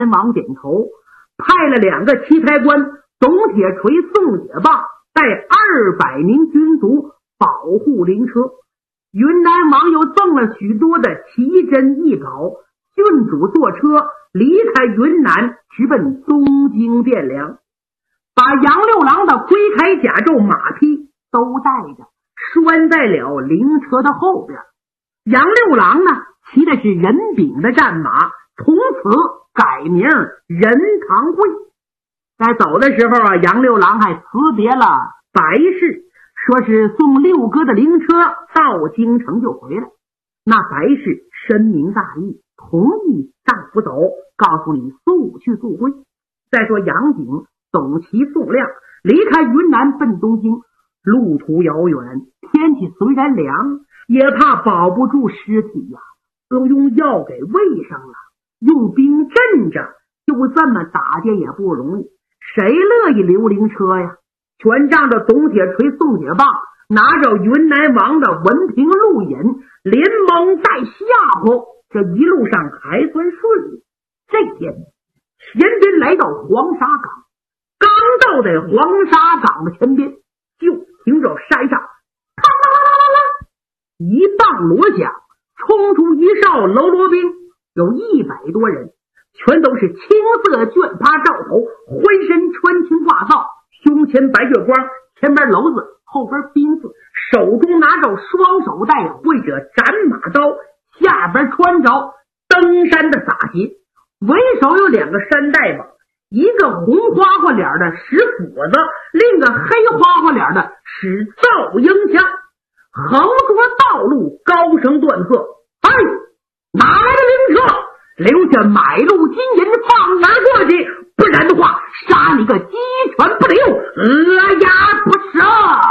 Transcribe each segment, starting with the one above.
王点头，派了2个棋台官董铁锤、宋铁棒带200名军卒保护灵车。云南王又赠了许多的奇珍异宝，郡主坐车离开云南，直奔东京汴梁，把杨六郎的盔铠甲胄马匹都带着拴在了灵车的后边。杨六郎呢，骑的是任炳的战马，从此改名任堂会。在走的时候啊，杨六郎还辞别了白氏，说是送六哥的灵车到京城就回来。那白氏深明大义，同意丈夫走，告诉你速去速归。再说杨景、董齐、宋亮离开云南奔东京，路途遥远，天气虽然凉，也怕保不住尸体呀，都用药给喂上了，用兵镇着，就这么打劫也不容易，谁乐意留灵车呀？全仗着董铁锤、宋铁棒，拿着云南王的文凭录引，连蒙带吓唬，这一路上还算顺利。这天前边来到黄沙港，刚到在黄沙港的前边，就听着山上啪啦啦啦啦啦一棒锣响，冲出一哨喽啰兵，有100多人，全都是青色绢帕罩头，浑身穿青挂罩，胸前白月光，前边篓子，后边兵字，手中拿着双手带会着斩马刀，下边穿着登山的洒鞋，为首有2个山大王，一个红花花脸的使斧子，另一个黑花花脸的使噪音枪，横着道路高声断喝：哎，哪来的灵车？留下买路金银放哪过去，不然的话杀你个鸡犬不留，鹅鸭不生。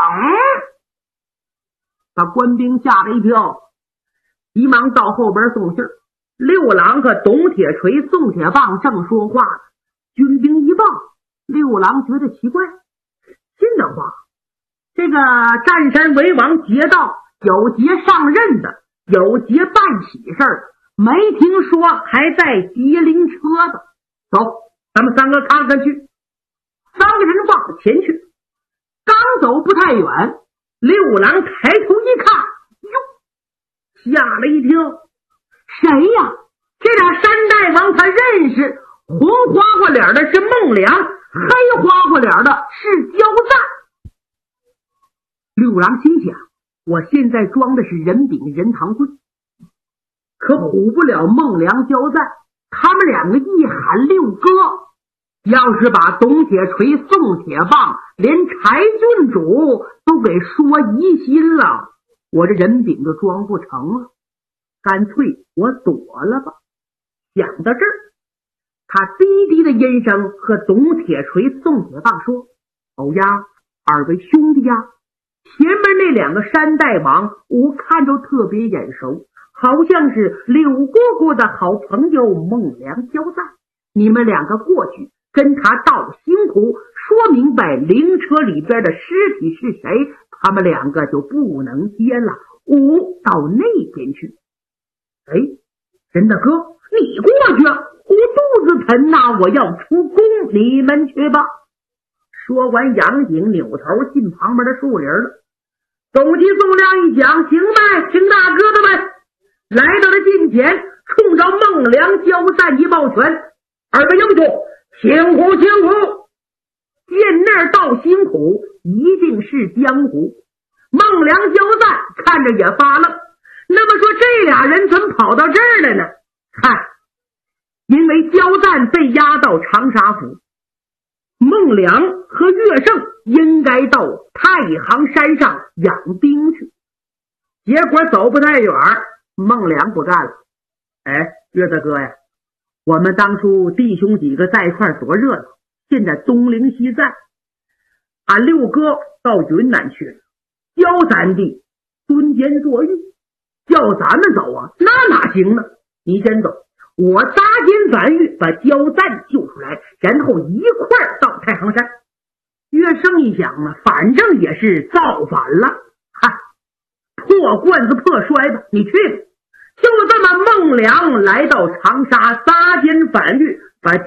把官兵吓了一跳，急忙到后边送信。六郎和董铁锤、宋铁棒正说话呢，军兵一报，六郎觉得奇怪，信的话，这个占山为王劫道，有劫上任的，有劫办喜事的，没听说还在劫灵车的。走，咱们3个看看去。3个人往前去，刚走不太远，六郎抬头一看，哟，吓了一跳，谁呀？这俩山大王他认识，红花花脸的是孟良，黑花花脸的是焦赞。六郎心想，我现在装的是任炳任堂会，可唬不了孟良焦赞，他们2个一喊六哥，要是把董铁锤、宋铁棒连柴郡主都给说疑心了，我这任炳就装不成了，干脆我躲了吧。想到这儿，他低低的音声和董铁锤、宋铁棒说：欧呀，2位兄弟呀，前面那2个山大王我看着特别眼熟，好像是柳姑姑的好朋友孟良焦赞，你们2个过去跟他道辛苦，说明白灵车里边的尸体是谁，他们2个就不能接了，我到那边去。哎，任大哥，你过去啊，我肚子疼呐，我要出宫，你们去吧。说完，杨景扭头进旁边的树林了。董齐、宋亮一讲，行呗，请大哥的呗。来到了近前，冲着孟良焦赞一抱拳：2个英雄，辛苦辛苦！见那道辛苦，一定是江湖。孟良焦赞看着也发愣，那么说这俩人怎么跑到这儿来呢？看，因为焦赞被押到长沙府，孟良和岳胜应该到太行山上养兵去，结果走不太远，孟良不干了。哎，岳大哥呀，我们当初弟兄几个在一块多热闹，现在东陵西散，俺六哥到云南去了，焦咱弟蹲监坐狱，叫咱们走啊，那哪行呢？你先走，我扎监反狱，把焦赞救出来，然后一块到太行山。岳胜一想呢，反正也是造反了，嗨，破罐子破摔吧，你去吧。就这么孟良来到长沙扎监反狱，